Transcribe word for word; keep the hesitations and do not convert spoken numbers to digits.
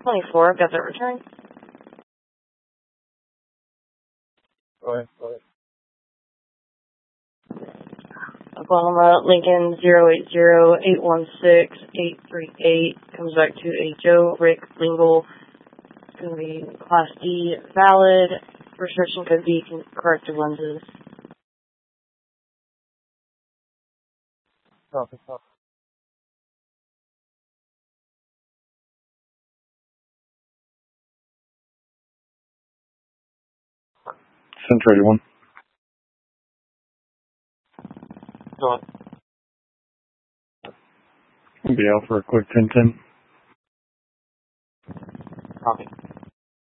twenty-four, I've got that return. Go ahead, go ahead. Oklahoma, Lincoln, zero eight zero, eight one six, eight three eight, comes back to a Joe Rick Lingle. It's going to be Class D, valid, prescription could be corrective lenses. Copy, copy. Center eighty-one. Go on. Be out for a quick ten ten. Copy.